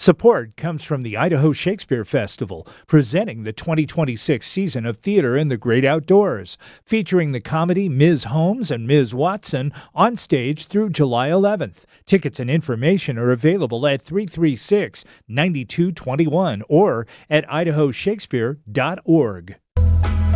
Support comes from the Idaho Shakespeare Festival, presenting the 2026 season of Theater in the Great Outdoors, featuring the comedy Ms. Holmes and Ms. Watson on stage through July 11th. Tickets and information are available at 336-9221 or at idahoshakespeare.org.